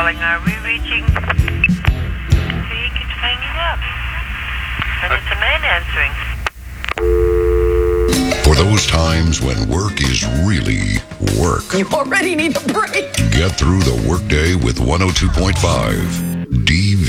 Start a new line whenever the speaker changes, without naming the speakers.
calling. Are we reaching? He keeps hanging up. And it's a man answering.
For those times when work is really work.
You already need a break.
Get through the workday with 102.5 DV.